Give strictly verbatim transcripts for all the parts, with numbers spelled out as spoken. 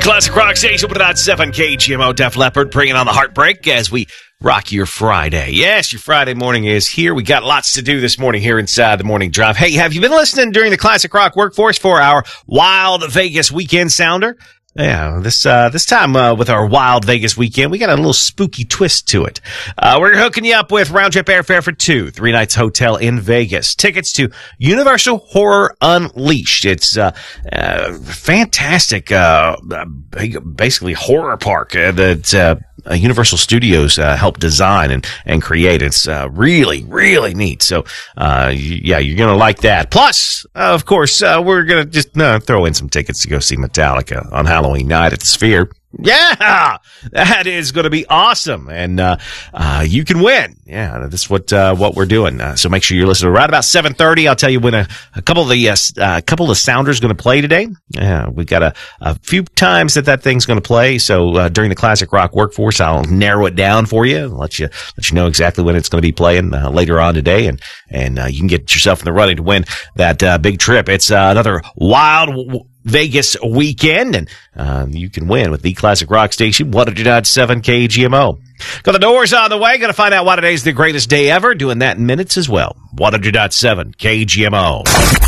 Classic Rock Station, one oh point seven K G M O. Def Leppard bringing on the heartbreak as we rock your Friday. Yes, your Friday morning is here. We got lots to do this morning here inside the Morning Drive. Hey, have you been listening during the Classic Rock Workforce for our Wild Vegas Weekend Sounder? Yeah, this uh this time uh, with our Wild Vegas Weekend, we got a little spooky twist to it. Uh We're hooking you up with round-trip airfare for two, three nights hotel in Vegas. Tickets to Universal Horror Unleashed. It's uh, uh fantastic, uh basically horror park uh, that uh, uh, Universal Studios uh, helped design and and create. It's uh, really really neat. So uh yeah, you're gonna like that. Plus, uh, of course, uh, we're gonna just uh, throw in some tickets to go see Metallica on Halloween. Halloween night at the Sphere. Yeah, that is going to be awesome, and uh, uh, you can win. Yeah, that's what uh, what we're doing. Uh, so make sure you're listening. Right about seven thirty, I'll tell you when a, a couple of the uh, a couple of the Sounders going to play today. Yeah, we got a, a few times that that thing's going to play. So uh, during the Classic Rock Workforce, I'll narrow it down for you, and let you let you know exactly when it's going to be playing uh, later on today, and and uh, you can get yourself in the running to win that uh, big trip. It's uh, another wild w- Vegas weekend, and uh, you can win with the Classic Rock Station, one oh point seven K G M O. Got the doors on the way. Going to find out why today's the greatest day ever. Doing that in minutes as well. one oh point seven K G M O.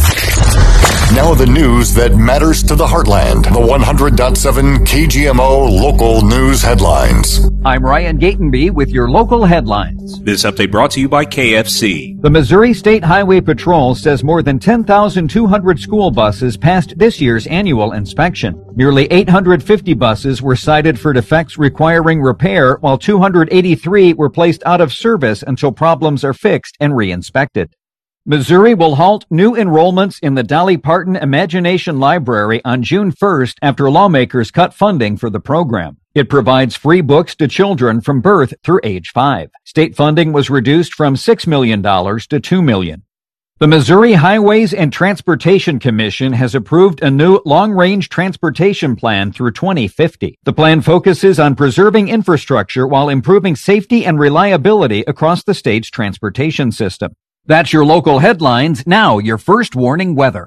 Now the news that matters to the heartland. The one hundred point seven K G M O local news headlines. I'm Ryan Gatenby with your local headlines. This update brought to you by K F C. The Missouri State Highway Patrol says more than ten thousand two hundred school buses passed this year's annual inspection. Nearly eight hundred fifty buses were cited for defects requiring repair, while two hundred eighty-three were placed out of service until problems are fixed and re-inspected. Missouri will halt new enrollments in the Dolly Parton Imagination Library on June first after lawmakers cut funding for the program. It provides free books to children from birth through age five. State funding was reduced from six million dollars to two million dollars. The Missouri Highways and Transportation Commission has approved a new long-range transportation plan through twenty fifty. The plan focuses on preserving infrastructure while improving safety and reliability across the state's transportation system. That's your local headlines. Now, your first warning weather.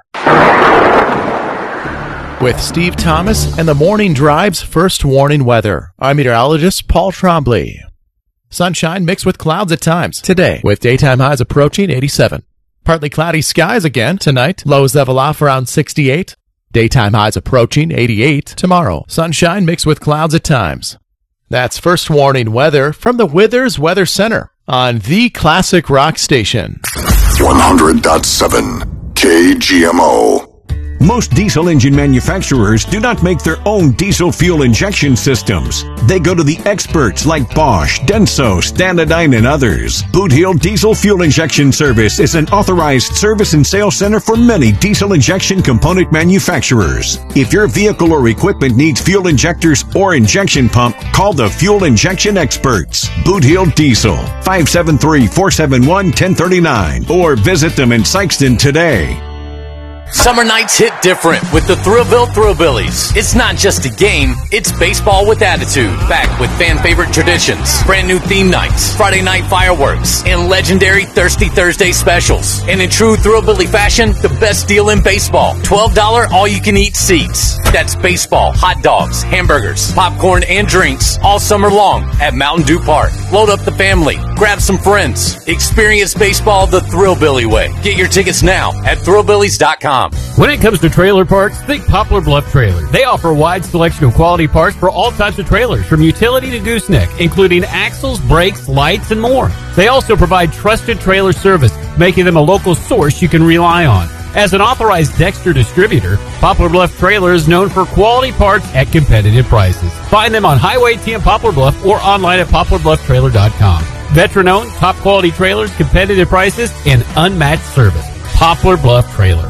With Steve Thomas and the Morning Drive's first warning weather, I'm meteorologist Paul Trombley. Sunshine mixed with clouds at times today, with daytime highs approaching eighty-seven. Partly cloudy skies again tonight, lows level off around sixty-eight. Daytime highs approaching eighty-eight tomorrow. Sunshine mixed with clouds at times. That's first warning weather from the Withers Weather Center on the Classic Rock Station. one hundred point seven K G M O. Most diesel engine manufacturers do not make their own diesel fuel injection systems. They go to the experts like Bosch, Denso, Stanadyne, and others. Boot Hill Diesel Fuel Injection Service is an authorized service and sales center for many diesel injection component manufacturers. If your vehicle or equipment needs fuel injectors or injection pump, call the Fuel Injection Experts. Boot Hill Diesel, five seven three, four seven one, one zero three nine, or visit them in Sikeston today. Summer nights hit different with the Thrillville Thrillbillies. It's not just a game, it's baseball with attitude. Back with fan favorite traditions, brand new theme nights, Friday night fireworks, and legendary Thirsty Thursday specials. And in true Thrillbilly fashion, the best deal in baseball. twelve dollars all-you-can-eat seats. That's baseball, hot dogs, hamburgers, popcorn, and drinks all summer long at Mountain Dew Park. Load up the family, grab some friends. Experience baseball the Thrillbilly way. Get your tickets now at thrillbillies dot com. When it comes to trailer parts, think Poplar Bluff Trailer. They offer a wide selection of quality parts for all types of trailers, from utility to gooseneck, including axles, brakes, lights, and more. They also provide trusted trailer service, making them a local source you can rely on. As an authorized Dexter distributor, Poplar Bluff Trailer is known for quality parts at competitive prices. Find them on Highway T in Poplar Bluff or online at poplar bluff trailer dot com. Veteran-owned, top-quality trailers, competitive prices, and unmatched service. Poplar Bluff Trailer.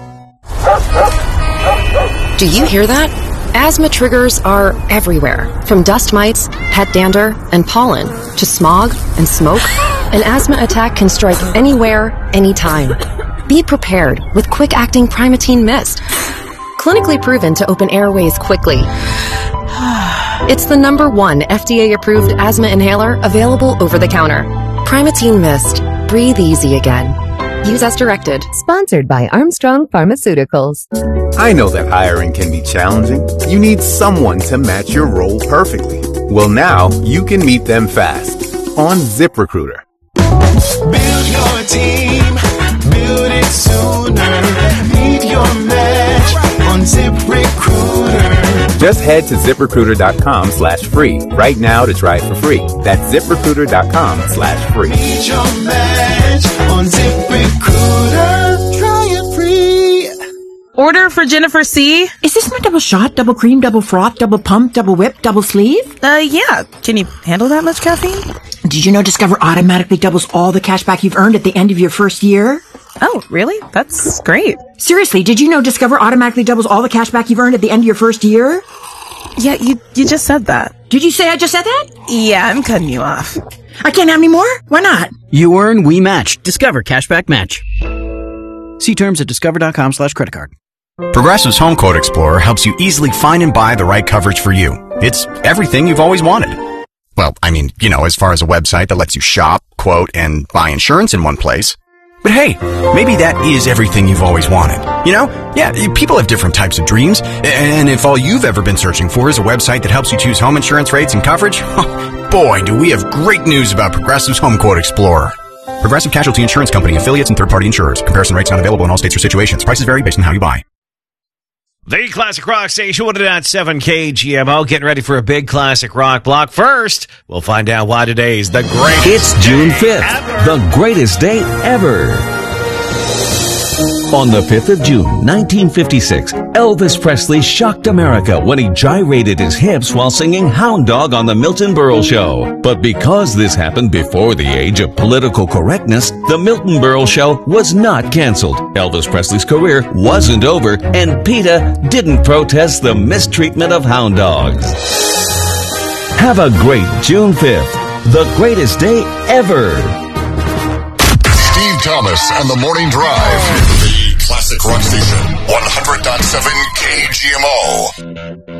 Do you hear that? Asthma triggers are everywhere, from dust mites, pet dander, and pollen, to smog and smoke. An asthma attack can strike anywhere, anytime. Be prepared with quick-acting Primatene Mist. Clinically proven to open airways quickly. It's the number one F D A-approved asthma inhaler available over the counter. Primatene Mist. Breathe easy again. Use as directed. Sponsored by Armstrong Pharmaceuticals. I know that hiring can be challenging. You need someone to match your role perfectly. Well, now you can meet them fast on ZipRecruiter. Build your team, build it sooner. Meet your match on ZipRecruiter. Just head to ZipRecruiter.com slash free right now to try it for free. That's ZipRecruiter.com slash free. Meet your match on ZipRecruiter. Try it free. Order for Jennifer C. Is this my double shot, double cream, double froth, double pump, double whip, double sleeve? Uh, yeah. Can you handle that much caffeine? Did you know Discover automatically doubles all the cash back you've earned at the end of your first year? Oh, really? That's great. Seriously, did you know Discover automatically doubles all the cash back you've earned at the end of your first year? Yeah, you you just said that. Did you say I just said that? Yeah, I'm cutting you off. I can't have any more? Why not? You earn, we match. Discover Cashback Match. See terms at discover.com slash credit card. Progressive's Home Quote Explorer helps you easily find and buy the right coverage for you. It's everything you've always wanted. Well, I mean, you know, as far as a website that lets you shop, quote, and buy insurance in one place. But hey, maybe that is everything you've always wanted. You know? Yeah, people have different types of dreams. And if all you've ever been searching for is a website that helps you choose home insurance rates and coverage, boy, do we have great news about Progressive's Home Quote Explorer. Progressive Casualty Insurance Company, affiliates, and third-party insurers. Comparison rates not available in all states or situations. Prices vary based on how you buy. The Classic Rock Station, one oh nine point seven K G M O, getting ready for a big classic rock block. First, we'll find out why today is the greatest It's June fifth, ever. the greatest day ever. On the fifth of June, nineteen fifty-six, Elvis Presley shocked America when he gyrated his hips while singing Hound Dog on the Milton Berle Show. But because this happened before the age of political correctness, the Milton Berle Show was not canceled. Elvis Presley's career wasn't over, and PETA didn't protest the mistreatment of hound dogs. Have a great June fifth, the greatest day ever. Steve Thomas and the Morning Drive. The Classic Rock Station, one hundred point seven